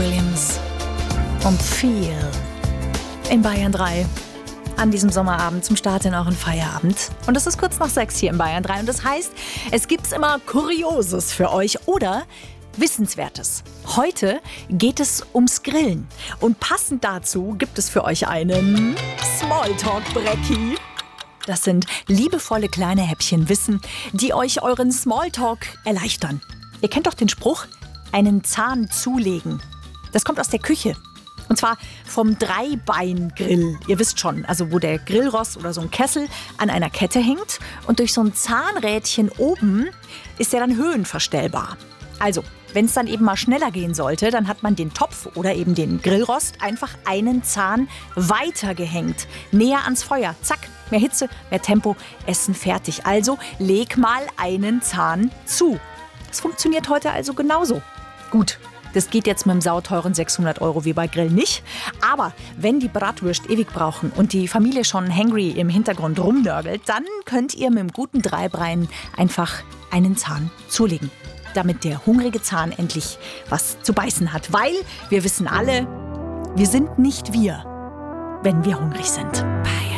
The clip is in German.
Williams und Feel in Bayern 3 an diesem Sommerabend zum Start in euren Feierabend. Und es ist kurz nach 6 hier in Bayern 3 und das heißt, es gibt's immer Kurioses für euch oder Wissenswertes. Heute geht es ums Grillen und passend dazu gibt es für euch einen Smalltalk-Brecki. Das sind liebevolle kleine Häppchen Wissen, die euch euren Smalltalk erleichtern. Ihr kennt doch den Spruch, einen Zahn zulegen. Das kommt aus der Küche. Und zwar vom Dreibeingrill. Ihr wisst schon, also wo der Grillrost oder so ein Kessel an einer Kette hängt. Und durch so ein Zahnrädchen oben ist der dann höhenverstellbar. Also, wenn es dann eben mal schneller gehen sollte, dann hat man den Topf oder eben den Grillrost einfach einen Zahn weiter gehängt. Näher ans Feuer. Zack, mehr Hitze, mehr Tempo, Essen fertig. Also leg mal einen Zahn zu. Das funktioniert heute also genauso. Gut. Das geht jetzt mit dem sauteuren 600 € wie bei Grill nicht. Aber wenn die Bratwürst ewig brauchen und die Familie schon hangry im Hintergrund rumnörgelt, dann könnt ihr mit dem guten Dreibein einfach einen Zahn zulegen. Damit der hungrige Zahn endlich was zu beißen hat. Weil wir wissen alle, wir sind nicht wir, wenn wir hungrig sind. Bye.